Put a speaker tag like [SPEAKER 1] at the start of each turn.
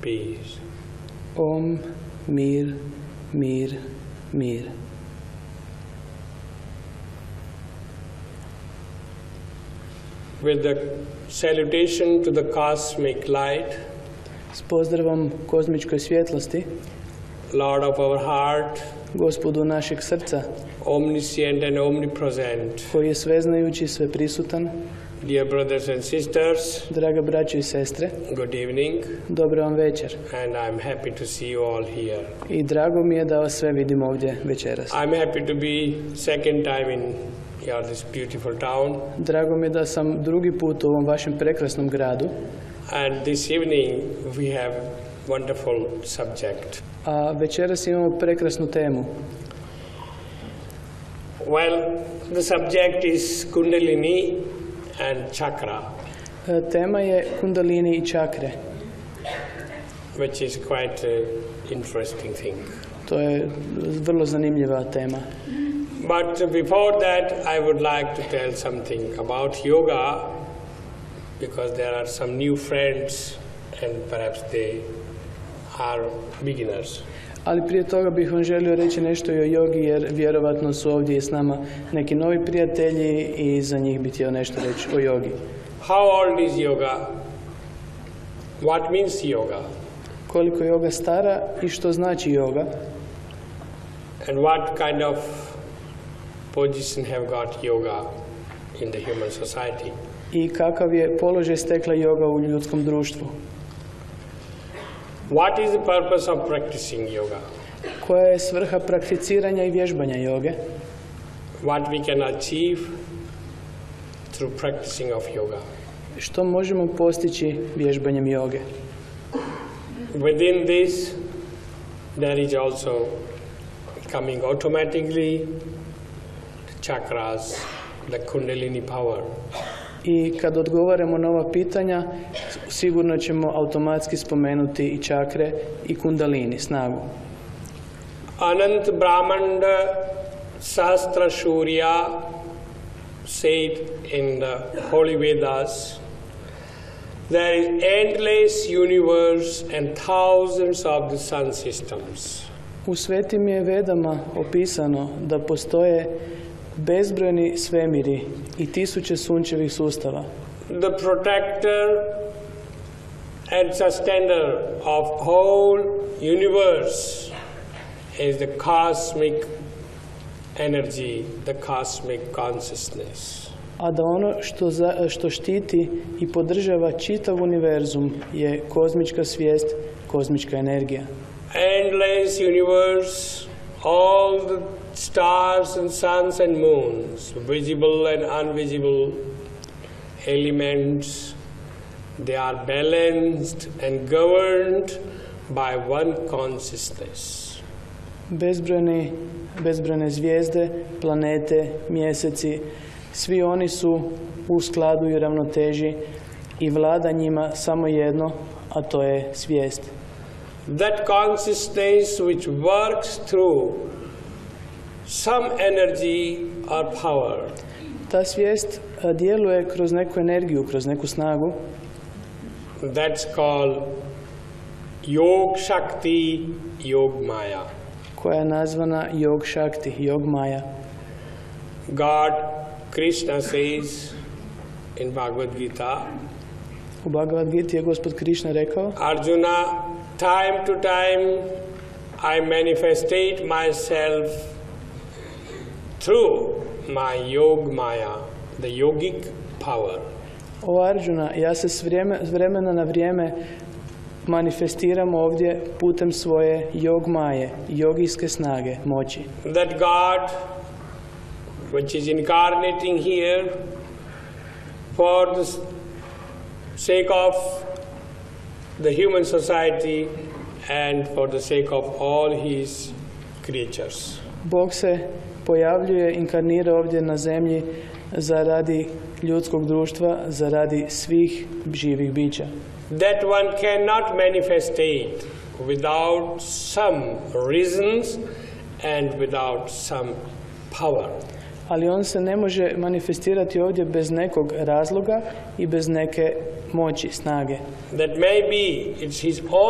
[SPEAKER 1] peace.
[SPEAKER 2] Om, mir, mir, mir.
[SPEAKER 1] With the salutation to the cosmic light,
[SPEAKER 2] S pozdravom kozmičkoj svjetlosti,
[SPEAKER 1] Lord of our heart,
[SPEAKER 2] Gospodu našeg srca,
[SPEAKER 1] omniscient and omnipresent,
[SPEAKER 2] koji je sveznajući, sveprisutan,
[SPEAKER 1] dear brothers and sisters,
[SPEAKER 2] draga braćo i sestre,
[SPEAKER 1] good evening,
[SPEAKER 2] dobra vam večer.
[SPEAKER 1] and I'm happy to see you all here.
[SPEAKER 2] I drago mi je da vas sve vidim ovdje večeras.
[SPEAKER 1] I'm happy to be second time in this beautiful town,
[SPEAKER 2] Drago mi je da sam drugi put u ovom vašem prekrasnom gradu,
[SPEAKER 1] and this evening we have wonderful subject.
[SPEAKER 2] a večeras imamo prekrasnu temu.
[SPEAKER 1] Well, the subject is Kundalini and Chakra,
[SPEAKER 2] Tema je kundalini i čakre.
[SPEAKER 1] which is quite an interesting thing.
[SPEAKER 2] To je vrlo zanimljiva tema.
[SPEAKER 1] But before that, I would like to tell something about yoga, because there are some new friends and perhaps they are beginners.
[SPEAKER 2] Ali prije toga bih vam želio reći nešto i o jogi, jer vjerovatno su ovdje s nama neki novi prijatelji i za njih bih htio nešto reći o jogi.
[SPEAKER 1] How old is yoga? What means yoga?
[SPEAKER 2] Koliko je joga stara i što znači joga?
[SPEAKER 1] And what kind of position have got yoga in the human society?
[SPEAKER 2] I kakav je položaj stekla joga u ljudskom društvu?
[SPEAKER 1] What is the purpose of practicing yoga?
[SPEAKER 2] Koja je svrha prakticiranja i vježbanja joge?
[SPEAKER 1] What we can achieve through practicing of yoga?
[SPEAKER 2] Što možemo postići vježbanjem joge?
[SPEAKER 1] Within this, there is also coming automatically the chakras, the Kundalini power.
[SPEAKER 2] I kad odgovaramo na ova pitanja, sigurno ćemo automatski spomenuti i čakre i kundalini, snagu.
[SPEAKER 1] Anant Brahmanda Sahasra Surya said in the Holy Vedas, there is endless universe and thousands of the sun systems.
[SPEAKER 2] U svetim je vedama opisano da postoje bezbrojni svemiri i tisuće sunčevih sustava.
[SPEAKER 1] The protector and sustainer of whole universe is the cosmic energy, the cosmic consciousness.
[SPEAKER 2] A da ono što štiti i podržava čitav univerzum je kozmička svijest, kozmička energija.
[SPEAKER 1] Endless universe, all the stars and suns and moons, visible and invisible elements, they are balanced and governed by one consciousness.
[SPEAKER 2] Bezbrojne zvijezde, planete, mjeseci, svi oni su u skladu i ravnoteži i vlada njima samo jedno, a to je svijest.
[SPEAKER 1] That consciousness which works through some energy or power.
[SPEAKER 2] Ta svijest djeluje kroz neku energiju, kroz neku snagu.
[SPEAKER 1] That's called Yog Shakti, Yog Maya.
[SPEAKER 2] Koja je nazvana Yog Shakti, Yog Maya.
[SPEAKER 1] God, Krishna says in Bhagavad Gita,
[SPEAKER 2] U Bhagavad Gita je Gospod Krishna rekao,
[SPEAKER 1] Arjuna, time to time I manifestate myself through my Yog Maya, the yogic power.
[SPEAKER 2] O Arjuna, ja se s vremena na vrijeme manifestiram ovdje putem svoje Yog Maje, jogijske snage, moći.
[SPEAKER 1] That God, which is incarnating here for the sake of the human society and for the sake of all his creatures.
[SPEAKER 2] Bog se pojavljuje, inkarnira ovdje na zemlji zaradi ljudskog društva, zaradi svih živih bića.
[SPEAKER 1] That one cannot manifestate without some reasons and without some power.
[SPEAKER 2] Ali on se ne može manifestirati ovdje bez nekog razloga i bez neke moći, snage.
[SPEAKER 1] That maybe it's his own